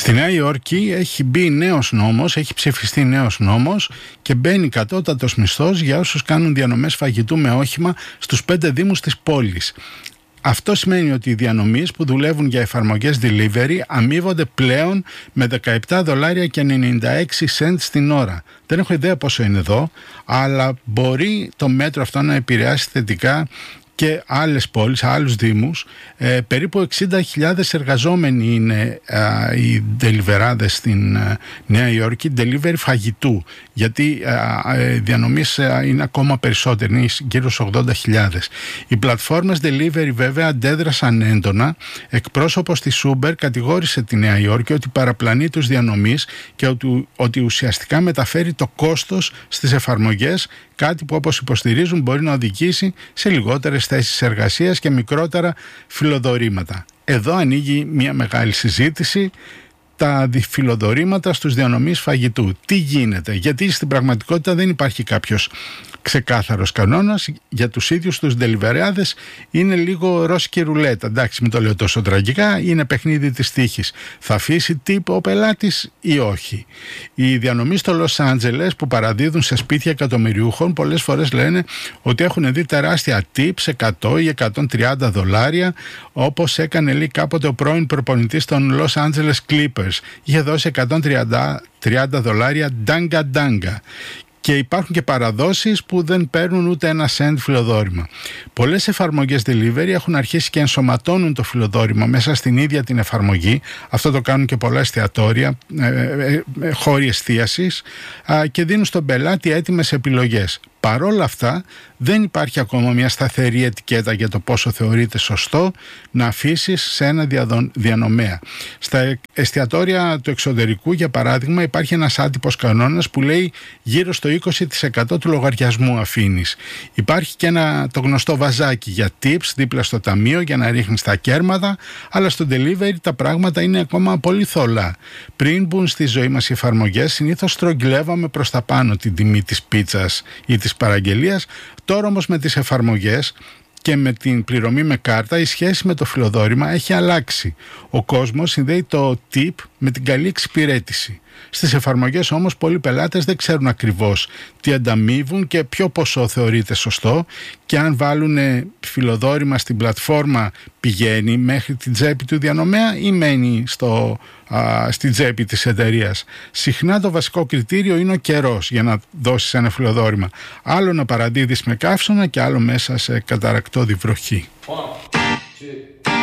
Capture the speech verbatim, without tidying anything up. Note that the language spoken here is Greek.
Στη Νέα Υόρκη έχει μπει νέος νόμος, έχει ψηφιστεί νέος νόμος και μπαίνει κατώτατος μισθός για όσους κάνουν διανομές φαγητού με όχημα στους πέντε δήμους της πόλης. Αυτό σημαίνει ότι οι διανομείς που δουλεύουν για εφαρμογές delivery αμείβονται πλέον με δεκαεπτά δολάρια και ενενήντα έξι σεντ την ώρα. Δεν έχω ιδέα πόσο είναι εδώ, αλλά μπορεί το μέτρο αυτό να επηρεάσει θετικά και άλλες πόλεις, άλλους δήμους. Ε, περίπου εξήντα χιλιάδες εργαζόμενοι είναι α, οι deliverάδες στην α, Νέα Υόρκη, delivery φαγητού, γιατί οι διανομής α, είναι ακόμα περισσότεροι, είναι γύρω στους ογδόντα χιλιάδες. Οι πλατφόρμες delivery βέβαια αντέδρασαν έντονα. Εκπρόσωπος της Uber κατηγόρησε τη Νέα Υόρκη ότι παραπλανεί τους διανομείς και ότι, ότι ουσιαστικά μεταφέρει το κόστος στις εφαρμογές, κάτι που όπως υποστηρίζουν μπορεί να οδηγήσει σε λιγότερες θέσεις εργασίας και μικρότερα φιλοδορήματα. Εδώ ανοίγει μια μεγάλη συζήτηση, τα φιλοδορήματα στους διανομείς φαγητού. Τι γίνεται, γιατί στην πραγματικότητα δεν υπάρχει κάποιος ξεκάθαρος κανόνας. Για τους ίδιους τους ντελιβεράδες είναι λίγο ρώσικη ρουλέτα. Εντάξει, μην το λέω τόσο τραγικά, είναι παιχνίδι της τύχης. Θα αφήσει τύπο ο πελάτης ή όχι. Οι διανομείς στο Λος Άντζελες που παραδίδουν σε σπίτια εκατομμυριούχων πολλές φορές λένε ότι έχουν δει τεράστια tips, εκατό ή εκατόν τριάντα δολάρια, όπως έκανε λέει κάποτε ο πρώην προπονητής των Los Angeles Clippers. Είχε δώσει εκατόν τριάντα δολάρια ντάγκα ντάγκα. Και υπάρχουν και παραδόσεις που δεν παίρνουν ούτε ένα σεντ φιλοδόρημα. Πολλές εφαρμογές delivery έχουν αρχίσει και ενσωματώνουν το φιλοδόρημα μέσα στην ίδια την εφαρμογή. Αυτό το κάνουν και πολλά εστιατόρια, ε, ε, ε, χώροι εστίασης, ε, και δίνουν στον πελάτη έτοιμες επιλογές. Παρόλα αυτά δεν υπάρχει ακόμα μια σταθερή ετικέτα για το πόσο θεωρείται σωστό να αφήσεις σε ένα διανομέα. Στα εστιατόρια του εξωτερικού, για παράδειγμα, υπάρχει ένας άτυπος κανόνας που λέει γύρω στο είκοσι τοις εκατό του λογαριασμού αφήνεις. Υπάρχει και ένα το γνωστό βαζάκι για tips δίπλα στο ταμείο για να ρίχνεις τα κέρματα, αλλά στο delivery τα πράγματα είναι ακόμα πολύ θολά. Πριν μπουν στη ζωή μας οι εφαρμογές, συνήθως στρογγυλεύαμε προς τα πάνω την τιμή της πίτσας ή της παραγγελίας. Τώρα όμως με τις εφαρμογές και με την πληρωμή με κάρτα η σχέση με το φιλοδόρημα έχει αλλάξει. Ο κόσμος συνδέει το tip με την καλή εξυπηρέτηση. Στις εφαρμογές όμως πολλοί πελάτες δεν ξέρουν ακριβώς τι ανταμείβουν και ποιο ποσό θεωρείται σωστό, και αν βάλουν φιλοδόρημα στην πλατφόρμα πηγαίνει μέχρι την τσέπη του διανομέα ή μένει στο, α, στην τσέπη της εταιρείας. Συχνά το βασικό κριτήριο είναι ο καιρός για να δώσεις ένα φιλοδόρημα. Άλλο να παραδίδεις με καύσωνα και άλλο μέσα σε καταρακτώδη βροχή. One, two.